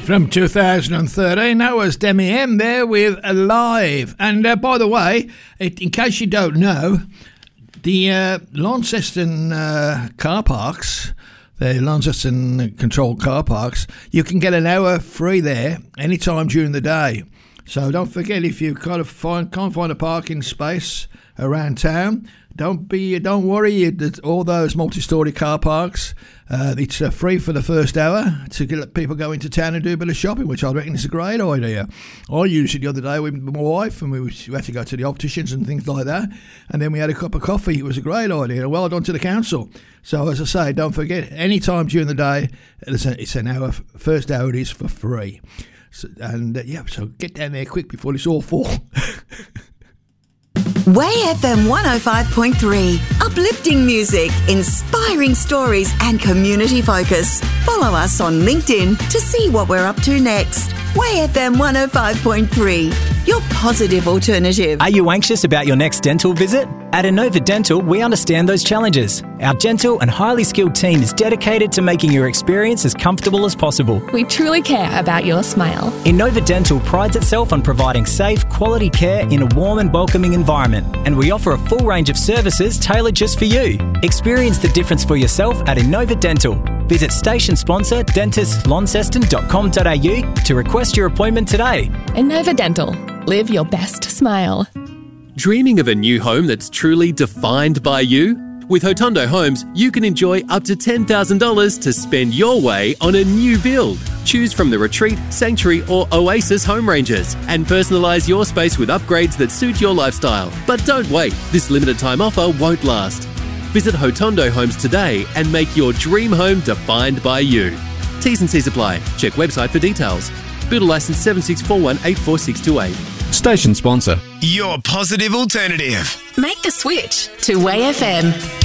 From 2013, that was Demi M there with Alive. And by the way, in case you don't know, the Launceston car parks, the Launceston controlled car parks, you can get an hour free there anytime during the day. So don't forget, if you can't find a parking space around town, don't worry. All those multi-storey car parks, it's free for the first hour to let people go into town and do a bit of shopping, which I reckon is a great idea. I used it the other day with my wife, and we had to go to the opticians and things like that, and then we had a cup of coffee. It was a great idea. Well done to the council. So as I say, don't forget, any time during the day, it's an hour. First hour it is for free. So get down there quick before it's all full. Way FM 105.3. Uplifting music, inspiring stories and community focus. Follow us on LinkedIn to see what we're up to next. Way FM 105.3. Your positive alternative. Are you anxious about your next dental visit? At Innova Dental, we understand those challenges. Our gentle and highly skilled team is dedicated to making your experience as comfortable as possible. We truly care about your smile. Innova Dental prides itself on providing safe, quality care in a warm and welcoming environment, and we offer a full range of services tailored just for you. Experience the difference for yourself at Innova Dental. Visit station sponsor dentistlaunceston.com.au to request your appointment today. Innova Dental. Live your best smile. Dreaming of a new home that's truly defined by you? With Hotondo Homes, you can enjoy up to $10,000 to spend your way on a new build. Choose from the Retreat, Sanctuary or Oasis home ranges and personalise your space with upgrades that suit your lifestyle. But don't wait, this limited time offer won't last. Visit Hotondo Homes today and make your dream home defined by you. T's and C's apply. Check website for details. Builder licence 7641844628. Station sponsor. Your positive alternative. Make the switch to Way FM.